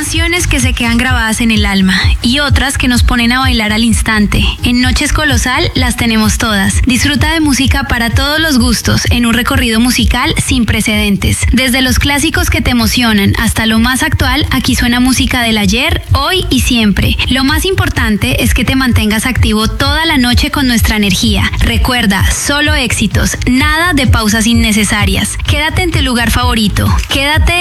canciones que se quedan grabadas en el alma y otras que nos ponen a bailar al instante. En Noches Colosal las tenemos todas. Disfruta de música para todos los gustos en un recorrido musical sin precedentes. Desde los clásicos que te emocionan hasta lo más actual, aquí suena música del ayer, hoy y siempre. Lo más importante es que te mantengas activo toda la noche con nuestra energía. Recuerda, solo éxitos, nada de pausas innecesarias. Quédate en tu lugar favorito. Quédate